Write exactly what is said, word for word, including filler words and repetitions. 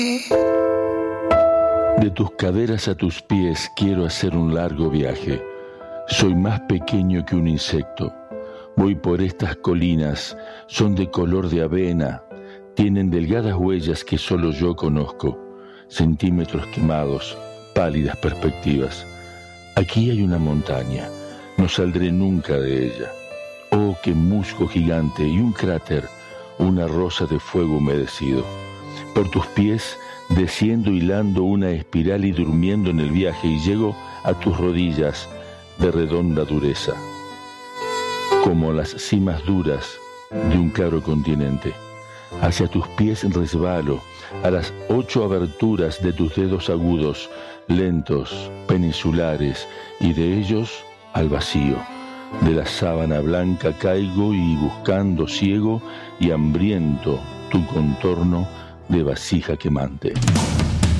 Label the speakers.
Speaker 1: De tus caderas a tus pies quiero hacer un largo viaje. Soy más pequeño que un insecto. Voy por estas colinas, son de color de avena, tienen delgadas huellas que solo yo conozco, centímetros quemados, pálidas perspectivas. Aquí hay una montaña, no saldré nunca de ella. Oh, qué musgo gigante y un cráter, una rosa de fuego humedecido. Por tus pies desciendo hilando una espiral y durmiendo en el viaje y llego a tus rodillas de redonda dureza, como las cimas duras de un claro continente. Hacia tus pies resbalo, a las ocho aberturas de tus dedos agudos, lentos, peninsulares, y de ellos al vacío. De la sábana blanca caigo y buscando ciego y hambriento tu contorno de vasija quemante.